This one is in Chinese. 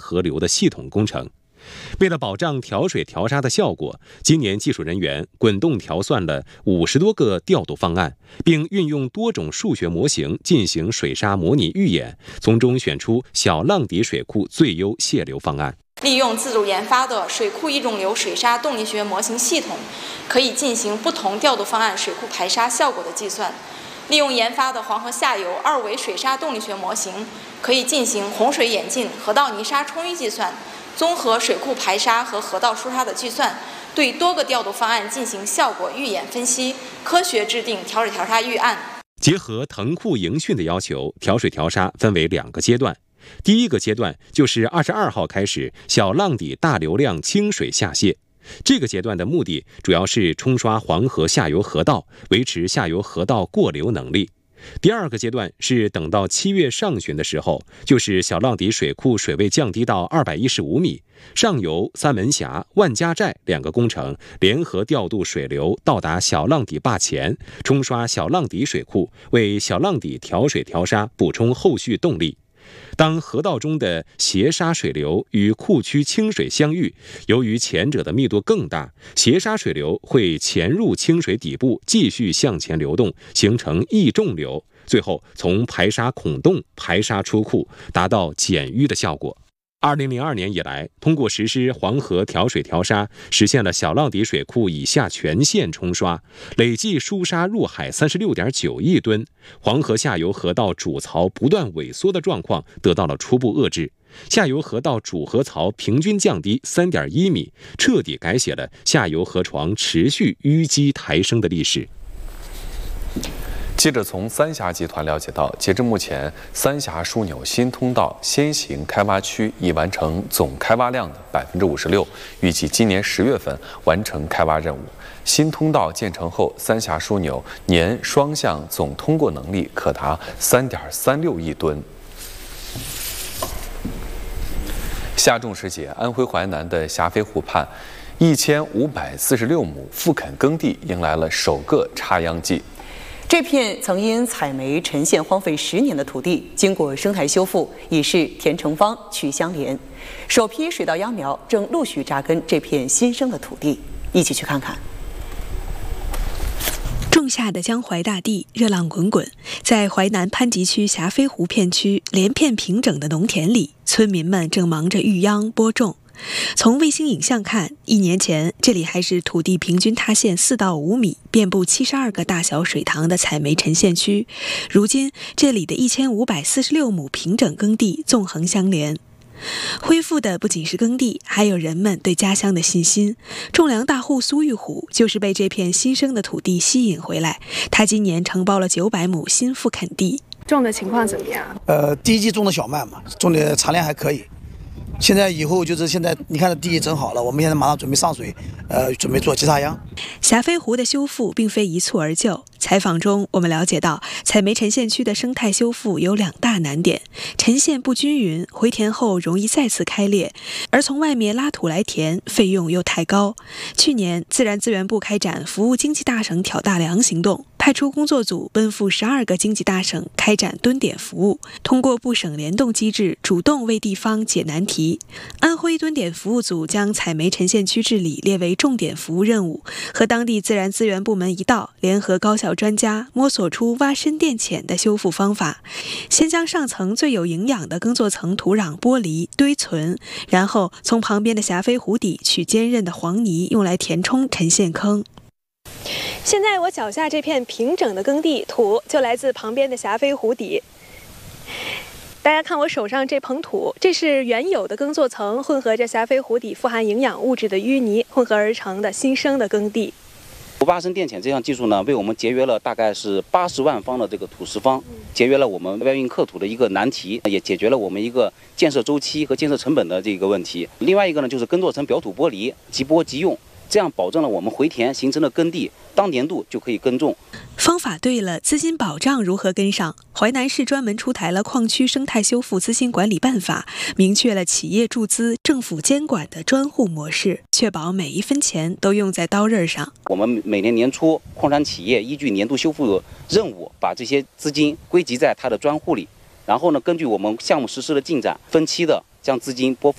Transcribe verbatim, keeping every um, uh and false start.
河流的系统工程。为了保障调水调沙的效果，今年技术人员滚动调算了五十多个调度方案，并运用多种数学模型进行水沙模拟预演，从中选出小浪底水库最优泄流方案。 利用自主研发的水库一种流水沙动力学模型系统，可以进行不同调度方案水库排沙效果的计算。利用研发的黄河下游二维水沙动力学模型，可以进行洪水演进、河道泥沙充裕计算。综合水库排沙和河道疏沙的计算，对多个调度方案进行效果预演分析，科学制定调水调沙预案。 结合腾库营汛的要求，调水调沙分为两个阶段。第一个阶段就是二十二号开始小浪底大流量清水下泄。这个阶段的目的主要是冲刷黄河下游河道，维持下游河道过流能力。第二个阶段是等到七月上旬的时候，就是小浪底水库水位降低到二百一十五米，上游三门峡、万家寨两个工程联合调度水流到达小浪底坝前，冲刷小浪底水库，为小浪底调水调沙补充后续动力。当河道中的斜沙水流与库区清水相遇，由于前者的密度更大，斜沙水流会潜入清水底部，继续向前流动，形成溢重流，最后从排沙孔洞排沙出库，达到减淤的效果。二零零二年以来，通过实施黄河调水调沙，实现了小浪底水库以下全线冲刷，累计输沙入海三十六点九亿吨，黄河下游河道主槽不断萎缩的状况得到了初步遏制，下游河道主河槽平均降低三点一米，彻底改写了下游河床持续淤积抬升的历史。 记者从三峡集团了解到，截至目前，三峡枢纽新通道先行开挖区已完成总开挖量的百分之五十六，预计今年十月份完成开挖任务。新通道建成后，三峡枢纽年双向总通过能力可达三点三六亿吨。夏种时节，安徽淮南的霞飞湖畔，一千五百四十六亩复垦耕地迎来了首个插秧季。 这片曾因采煤沉陷荒废十年的土地，经过生态修复，已是田成芳，去相连。首批水稻秧苗正陆续扎根这片新生的土地，一起去看看。 仲夏的江淮大地热浪滚滚，在淮南潘集区霞飞湖片区连片平整的农田里，村民们正忙着育秧播种。从卫星影像看，一年前这里还是土地平均塌陷四到五米、遍布七十二个大小水塘的采煤沉陷区，如今这里的一千五百四十六亩平整耕地纵横相连。恢复的不仅是耕地，还有人们对家乡的信心。种粮大户苏玉虎就是被这片新生的土地吸引回来，他今年承包了九百亩新复垦地。 种的情况怎么样？ 呃，第一季种的小麦嘛，种的产量还可以。现在以后就是现在，你看这地整好了，我们现在马上准备上水，呃，准备做急插秧。 霞飞湖的修复并非一蹴而就。采访中，我们了解到，采煤沉陷区的生态修复有两大难点：沉陷不均匀，回填后容易再次开裂；而从外面拉土来填，费用又太高。去年，自然资源部开展服务经济大省挑大梁行动，派出工作组奔赴十二个经济大省开展蹲点服务，通过部省联动机制，主动为地方解难题。安徽蹲点服务组将采煤沉陷区治理列为重点服务任务，和当地自然资源部门一道，联合高校专家摸索出挖深垫浅的修复方法。先将上层最有营养的耕作层土壤剥离堆存，然后从旁边的霞飞湖底取坚韧的黄泥，用来填充沉陷坑。 现在我脚下这片平整的耕地土就来自旁边的霞飞湖底。大家看我手上这捧土，这是原有的耕作层混合着霞飞湖底富含营养物质的淤泥混合而成的新生的耕地。 挖深垫浅这项技术呢，为我们节约了大概是八十万方的这个土石方，节约了我们外运克土的一个难题，也解决了我们一个建设周期和建设成本的这个问题。另外一个呢，就是耕作层表土剥离，即播即用，这样保证了我们回填形成的耕地当年度就可以耕种。 方法对了，资金保障如何跟上？淮南市专门出台了矿区生态修复资金管理办法，明确了企业注资、政府监管的专户模式，确保每一分钱都用在刀刃上。 我们每年年初，矿产企业依据年度修复任务，把这些资金归集在它的专户里，然后呢，根据我们项目实施的进展，分期的将资金拨付。